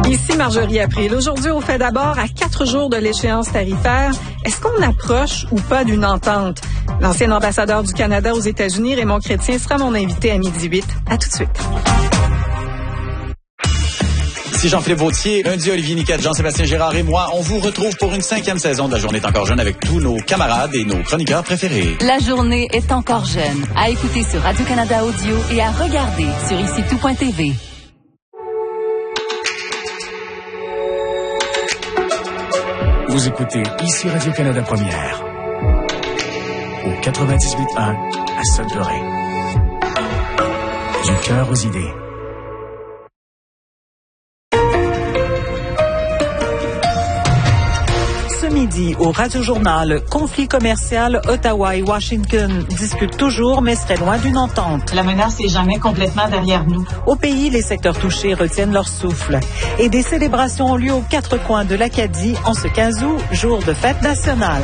Ici Marjorie April. Aujourd'hui, on fait d'abord à 4 jours de l'échéance tarifaire. Est-ce qu'on approche ou pas d'une entente? L'ancien ambassadeur du Canada aux États-Unis, Raymond Chrétien, sera mon invité à 12h08. À tout de suite. Ici Jean-Philippe Vautier, lundi Olivier Niquette, Jean-Sébastien Girard et moi, on vous retrouve pour une 5e saison de La Journée est encore jeune avec tous nos camarades et nos chroniqueurs préférés. La Journée est encore jeune. À écouter sur Radio-Canada Audio et à regarder sur ICITOUP.tv. Vous écoutez ici Radio-Canada Première au 98.1 à Sudbury. Du cœur aux idées. Ce midi, au Radio-Journal, conflit commercial, Ottawa et Washington discutent toujours, mais seraient loin d'une entente. La menace n'est jamais complètement derrière nous. Au pays, les secteurs touchés retiennent leur souffle. Et des célébrations ont lieu aux 4 coins de l'Acadie en ce 15 août, jour de fête nationale.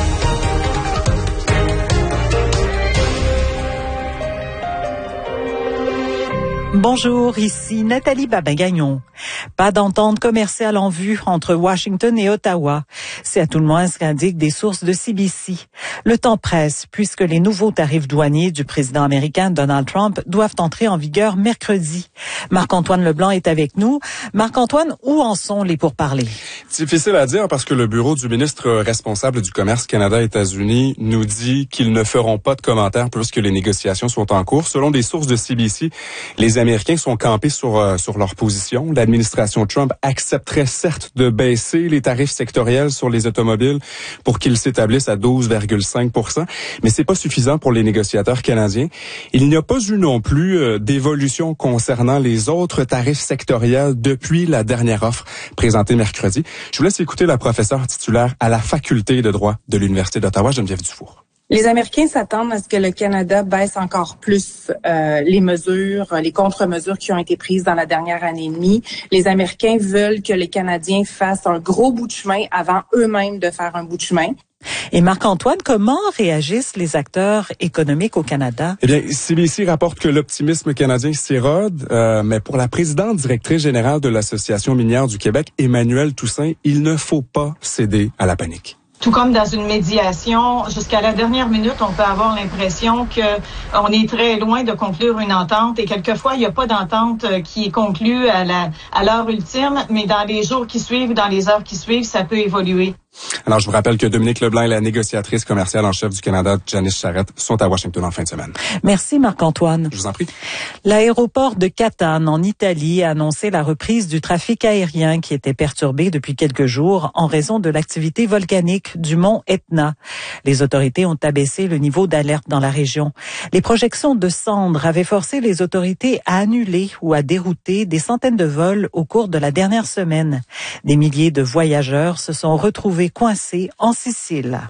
Bonjour, ici Nathalie Babin-Gagnon. Pas d'entente commerciale en vue entre Washington et Ottawa. C'est à tout le moins ce qu'indiquent des sources de CBC. Le temps presse puisque les nouveaux tarifs douaniers du président américain Donald Trump doivent entrer en vigueur mercredi. Marc-Antoine Leblanc est avec nous. Marc-Antoine, où en sont les pourparlers? Difficile à dire parce que le bureau du ministre responsable du commerce Canada-États-Unis nous dit qu'ils ne feront pas de commentaires puisque les négociations sont en cours. Selon des sources de CBC, les Américains sont campés sur leur position. L'administration Trump accepterait certes de baisser les tarifs sectoriels sur les automobiles pour qu'ils s'établissent à 12,5 %, mais c'est pas suffisant pour les négociateurs canadiens. Il n'y a pas eu non plus d'évolution concernant les autres tarifs sectoriels depuis la dernière offre présentée mercredi. Je vous laisse écouter la professeure titulaire à la faculté de droit de l'Université d'Ottawa, Geneviève Dufour. Les Américains s'attendent à ce que le Canada baisse encore plus les mesures, les contre-mesures qui ont été prises dans la dernière année et demie. Les Américains veulent que les Canadiens fassent un gros bout de chemin avant eux-mêmes de faire un bout de chemin. Et Marc-Antoine, comment réagissent les acteurs économiques au Canada? Eh bien, CBC rapporte que l'optimisme canadien s'érode, mais pour la présidente directrice générale de l'Association minière du Québec, Emmanuelle Toussaint, il ne faut pas céder à la panique. Tout comme dans une médiation, jusqu'à la dernière minute, on peut avoir l'impression que on est très loin de conclure une entente et quelquefois, il n'y a pas d'entente qui est conclue à l'heure ultime, mais dans les jours qui suivent, dans les heures qui suivent, ça peut évoluer. Alors, je vous rappelle que Dominique Leblanc et la négociatrice commerciale en chef du Canada, Janice Charette, sont à Washington en fin de semaine. Merci Marc-Antoine. Je vous en prie. L'aéroport de Catane, en Italie, a annoncé la reprise du trafic aérien qui était perturbé depuis quelques jours en raison de l'activité volcanique du mont Etna. Les autorités ont abaissé le niveau d'alerte dans la région. Les projections de cendres avaient forcé les autorités à annuler ou à dérouter des centaines de vols au cours de la dernière semaine. Des milliers de voyageurs se sont retrouvés coincés en Sicile.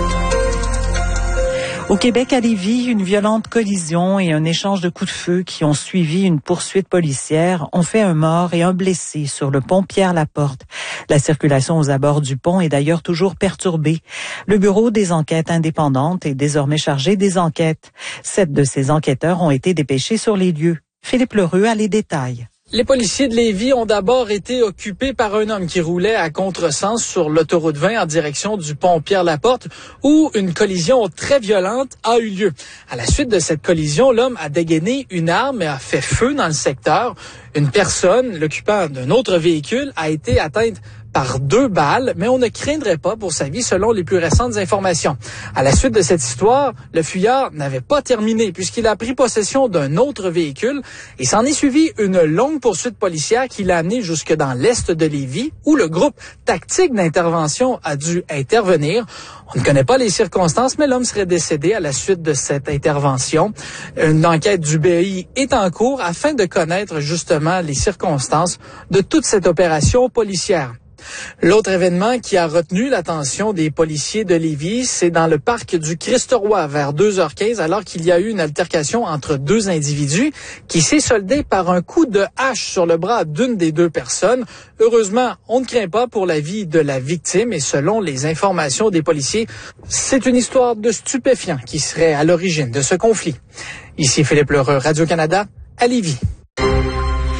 Au Québec, à Lévis, une violente collision et un échange de coups de feu qui ont suivi une poursuite policière ont fait un mort et un blessé sur le pont Pierre-Laporte. La circulation aux abords du pont est d'ailleurs toujours perturbée. Le Bureau des enquêtes indépendantes est désormais chargé des enquêtes. 7 de ces enquêteurs ont été dépêchés sur les lieux. Philippe Leroux a les détails. Les policiers de Lévis ont d'abord été occupés par un homme qui roulait à contresens sur l'autoroute 20 en direction du pont Pierre-Laporte où une collision très violente a eu lieu. À la suite de cette collision, l'homme a dégainé une arme et a fait feu dans le secteur. Une personne, l'occupant d'un autre véhicule, a été atteinte par 2 balles, mais on ne craindrait pas pour sa vie selon les plus récentes informations. À la suite de cette histoire, le fuyard n'avait pas terminé puisqu'il a pris possession d'un autre véhicule et s'en est suivi une longue poursuite policière qui l'a amené jusque dans l'est de Lévis où le groupe tactique d'intervention a dû intervenir. On ne connaît pas les circonstances, mais l'homme serait décédé à la suite de cette intervention. Une enquête du BI est en cours afin de connaître justement les circonstances de toute cette opération policière. L'autre événement qui a retenu l'attention des policiers de Lévis, c'est dans le parc du Christ-Roi vers 2h15, alors qu'il y a eu une altercation entre 2 individus qui s'est soldée par un coup de hache sur le bras d'une des 2 personnes. Heureusement, on ne craint pas pour la vie de la victime et selon les informations des policiers, c'est une histoire de stupéfiants qui serait à l'origine de ce conflit. Ici Philippe Leroux, Radio-Canada, à Lévis.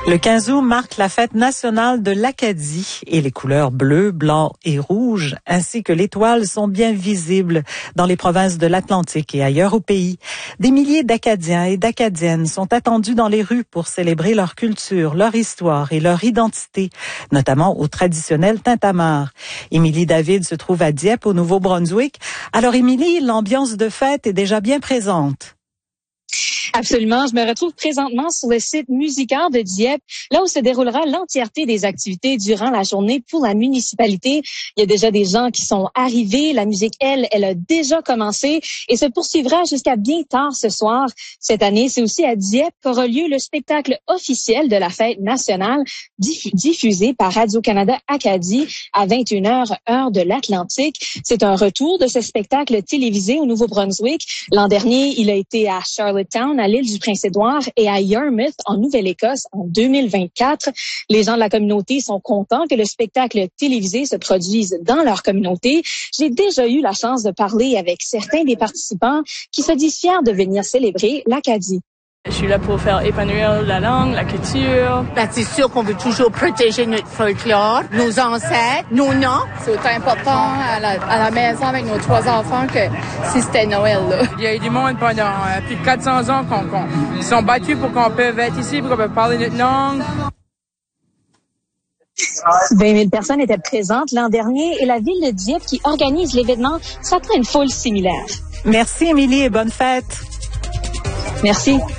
Le 15 août marque la fête nationale de l'Acadie et les couleurs bleu, blanc et rouge ainsi que l'étoile sont bien visibles dans les provinces de l'Atlantique et ailleurs au pays. Des milliers d'Acadiens et d'Acadiennes sont attendus dans les rues pour célébrer leur culture, leur histoire et leur identité, notamment au traditionnel tintamarre. Émilie David se trouve à Dieppe au Nouveau-Brunswick. Alors Émilie, l'ambiance de fête est déjà bien présente. Absolument. Je me retrouve présentement sur le site Musicart de Dieppe, là où se déroulera l'entièreté des activités durant la journée pour la municipalité. Il y a déjà des gens qui sont arrivés. La musique, elle a déjà commencé et se poursuivra jusqu'à bien tard ce soir. Cette année, c'est aussi à Dieppe qu'aura lieu le spectacle officiel de la fête nationale diffusé par Radio-Canada Acadie à 21h, heure de l'Atlantique. C'est un retour de ce spectacle télévisé au Nouveau-Brunswick. L'an dernier, il a été à Charlottetown, à l'île du Prince-Édouard et à Yarmouth, en Nouvelle-Écosse, en 2024. Les gens de la communauté sont contents que le spectacle télévisé se produise dans leur communauté. J'ai déjà eu la chance de parler avec certains des participants qui se disent fiers de venir célébrer l'Acadie. Je suis là pour faire épanouir la langue, la culture. Ben, c'est sûr qu'on veut toujours protéger notre folklore, nos ancêtres, nos noms. C'est autant important à la maison avec nos 3 enfants que si c'était Noël, là. Il y a eu du monde pendant plus de 400 ans qui sont battus pour qu'on puisse être ici, pour qu'on puisse parler notre langue. 20 000 personnes étaient présentes l'an dernier et la ville de Dieppe qui organise l'événement s'attend à une foule similaire. Merci Émilie et bonne fête. Merci.